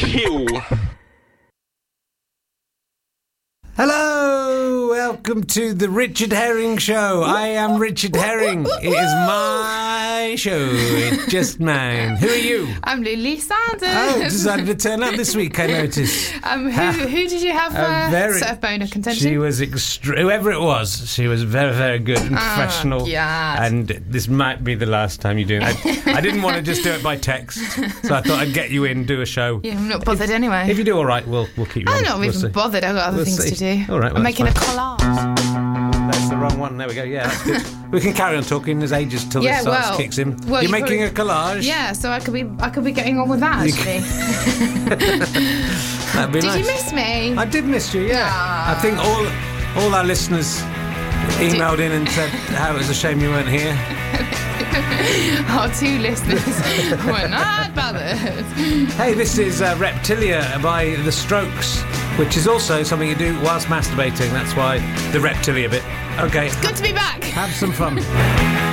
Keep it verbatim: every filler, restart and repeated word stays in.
Kill. Hello, welcome to the Richard Herring Show. I am Richard Herring. It is my show. It's just mine. Who are you? I'm Lily Sanders. Oh, decided to turn up this week, I notice. Um, who, who did you have uh, very, sort of bone of contention? She was, extre- whoever it was, she was very, very good and professional. Oh, God. And this might be the last time you do it. I, I didn't want to just do it by text, so I thought I'd get you in, do a show. Yeah, I'm not bothered if, anyway. If you do all right, we'll, we'll keep you I'm on. not we'll even see. bothered. I've got other We'll things see. to do. All right, well, I'm making fine. a collage. That's the wrong one. There we go. Yeah, that's good. We can carry on talking. There's ages till Yeah, this starts well, kicks in. well, You're you making probably- a collage. Yeah, so I could be I could be getting on with that actually. That'd be Did nice. you miss me? I did miss you. Yeah. Ah. I think all all our listeners emailed in and said how it was a shame you weren't here. Our two listeners were not bothered. Hey, this is uh, Reptilia by The Strokes, which is also something you do whilst masturbating. That's why the Reptilia bit. Okay. Good to be back. Have some fun.